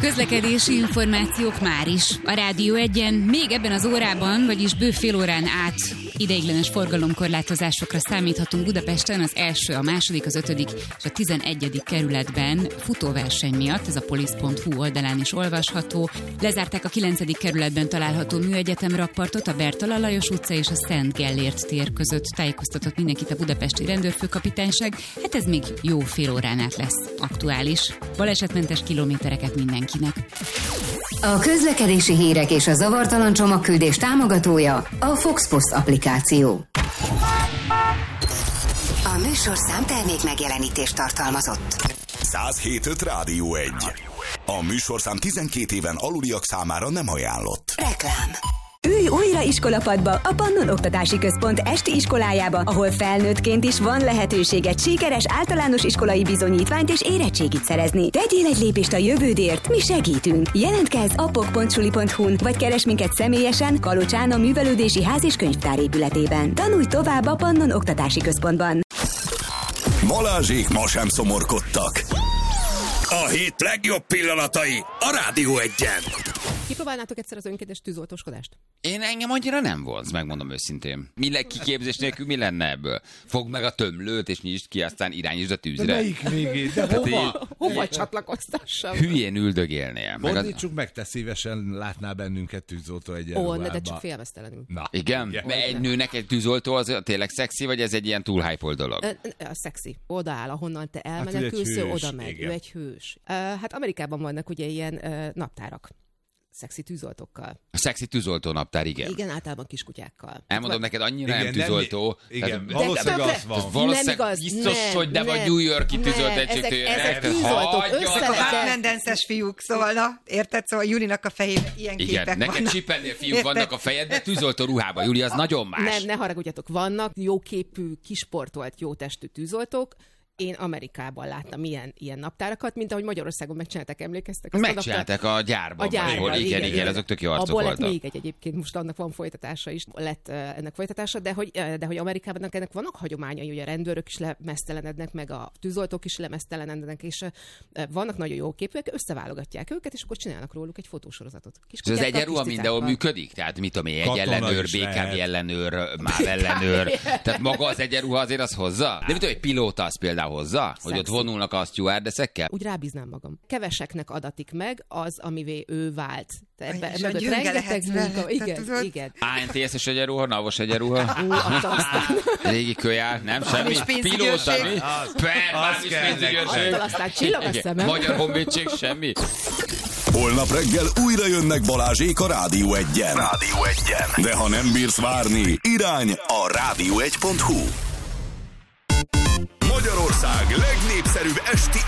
Közlekedési információk már is. A Rádió 1-en még ebben az órában, vagyis bő fél órán át ideiglenes forgalomkorlátozásokra számíthatunk Budapesten az első, a második, az 5. és a 11. kerületben futóverseny miatt. Ez a polisz.hu oldalán is olvasható. Lezárták a 9. kerületben található Műegyetem rakpartot, a Bertalan Lajos utca és a Szent Gellért tér között. Tájékoztatott mindenkit a budapesti rendőrfőkapitányság. Hát ez még jó fél órán át lesz aktuális. Balesetmentes kilométereket mindenkinek. A közlekedési hírek és a zavartalan csomagküldés támogatója a Fox Post applikáció. A műsorszám termék megjelenítést tartalmazott. 107.5 Rádió 1. A műsorszám 12 éven aluliak számára nem ajánlott. Reklám. Ülj újra iskolapadba a Pannon Oktatási Központ esti iskolájába, ahol felnőttként is van lehetőséged sikeres általános iskolai bizonyítványt és érettségit szerezni. Tegyél egy lépést a jövődért, mi segítünk. Jelentkezz a pok.suli.hu-n, vagy keres minket személyesen Kalocsán a Művelődési Ház és Könyvtár épületében. Tanulj tovább a Pannon Oktatási Központban. Balázsék ma sem szomorkodtak. A hét legjobb pillanatai a Rádió 1-en. Kipróbálnátok egyszer az önkéntes tűzoltóskodást? Engem annyira nem volt, megmondom őszintén. Kiképzés nélkül mi lenne ebből? Fogd meg a tömlőt, és nyisd ki, aztán irányítsd a tűzre. De melyik végét? De Hova csatlakoztassam? Hülyén üldögélnél. Fordítsuk meg, te szívesen látnál bennünket tűzoltó egyenruhába. De csak félmeztelenül. Igen? Egy nőnek egy tűzoltó az tényleg szexi, vagy ez egy ilyen túl hype dolog? A szexi. Oda áll, ahonnan te elmenekülsz, oda megy. Ő egy hős. Hát Amerikában vannak ugye ilyen naptárak. Szexi tűzoltókkal. A szexi tűzoltó naptár, igen. Igen, általában kiskutyákkal. Elmondom neked, annyira nem tűzoltó. Igen, valószínűleg az van. Valószínűleg biztos, hogy nem a New York-i tűzolt egységtől. Ezek tűzoltók Batman-denses fiúk, szóval érted? Szóval Julinak a fejében ilyen képek vannak. Neked csipelnél fiúk vannak a fejedben, tűzoltó ruhában. Júli, az nagyon más. Ne haragudjatok, vannak jóképű, kisportolt, jó testű tűzoltók. Én Amerikában láttam ilyen naptárakat, mint ahogy Magyarországon megcsinálták, emlékeztek? Megcsinálták a gyárban. Igen, azok tök jó arcok voltak. voltak. Abból lett még egyébként, most annak van folytatása is, lett ennek folytatása, de hogy Amerikában ennek vannak hagyományai, hogy a rendőrök is lemeztelenednek, meg a tűzoltók is lemeztelenednek, és vannak nagyon jó képűek, összeválogatják őket, és akkor csinálnak róluk egy fotósorozatot. És az egyenruha mindenhol működik? Tehát mit tudom én, egy ellenőr, BKV ellenőr, MÁV ellenőr, tehát maga az egyenruha azért az hozza? De mit tudom, egy pilóta az például hozzá, hogy ott vonulnak a stewardessekkel? Úgy rábíznám magam. Keveseknek adatik meg az, amivé ő vált. Ebben rengeteg munka. Igen. ANTS-es egyenruha, NAV-os egyenruha. Régi kölyár, nem semmi. Pilóta, mi? Bármis pénzügyőrség. Aztán csillog a szemem. Magyar Honvédség, semmi. Holnap reggel újra jönnek Balázsék a Rádió 1-en. De ha nem bírsz várni, irány a rádió1.hu. Magyarország legnépszerűbb esti